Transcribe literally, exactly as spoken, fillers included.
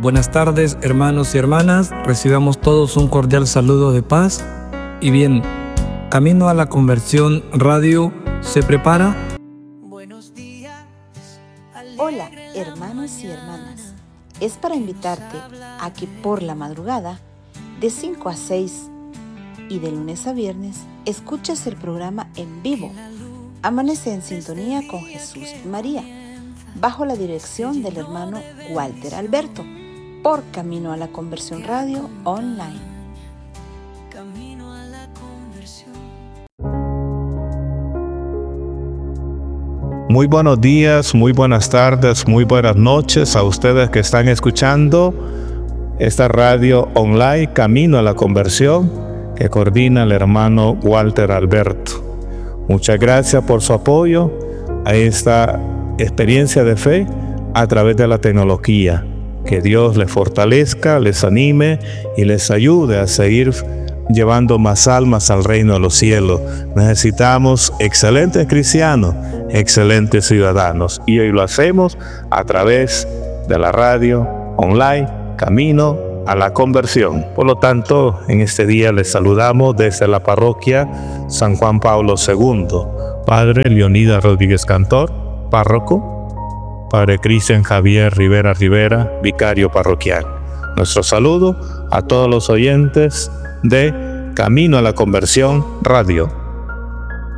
Buenas tardes, hermanos y hermanas. Recibamos todos un cordial saludo de paz. Y bien, Camino a la Conversión Radio se prepara. Hola, hermanos y hermanas. Es para invitarte a que por la madrugada, de cinco a seis y de lunes a viernes, escuches el programa en vivo. Amanece en sintonía con Jesús y María, bajo la dirección del hermano Walter Alberto, por Camino a la Conversión Radio Online. Camino a la Conversión. Muy buenos días, muy buenas tardes, muy buenas noches a ustedes que están escuchando esta radio online Camino a la Conversión que coordina el hermano Walter Alberto. Muchas gracias por su apoyo a esta experiencia de fe a través de la tecnología. Que Dios les fortalezca, les anime y les ayude a seguir llevando más almas al reino de los cielos. Necesitamos excelentes cristianos, excelentes ciudadanos, y hoy lo hacemos a través de la radio online Camino a la Conversión. Por lo tanto, en este día les saludamos desde la parroquia San Juan Pablo segundo. Padre Leonidas Rodríguez Cantor, párroco. Padre Cristian Javier Rivera Rivera, vicario parroquial. Nuestro saludo a todos los oyentes de Camino a la Conversión Radio.